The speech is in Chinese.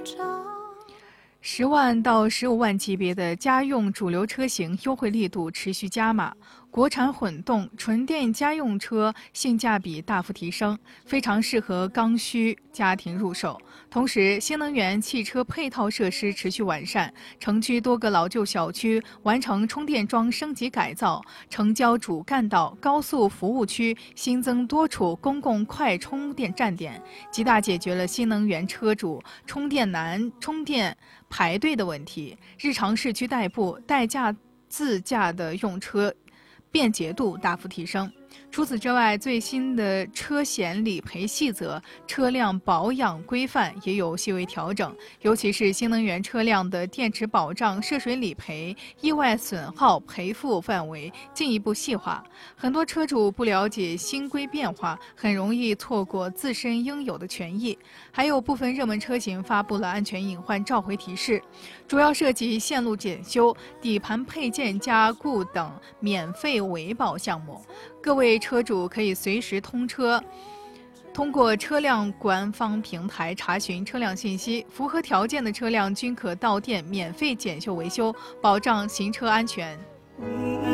10万到15万级别的家用主流车型优惠力度持续加码，国产混动、纯电家用车性价比大幅提升，非常适合刚需家庭入手。同时，新能源汽车配套设施持续完善，城区多个老旧小区完成充电桩升级改造，城郊主干道、高速服务区新增多处公共快充电站点，极大解决了新能源车主充电难、充电排队的问题，日常市区代步、代驾自驾的用车便捷度大幅提升。除此之外，最新的车险理赔细则、车辆保养规范也有细微调整，尤其是新能源车辆的电池保障、涉水理赔、意外损耗赔付范围进一步细化。很多车主不了解新规变化，很容易错过自身应有的权益。还有部分热门车型发布了安全隐患召回提示，主要涉及线路检修、底盘配件加固等免费维保项目。各位车主可以随时通过车辆官方平台查询车辆信息，符合条件的车辆均可到店免费检修维修，保障行车安全。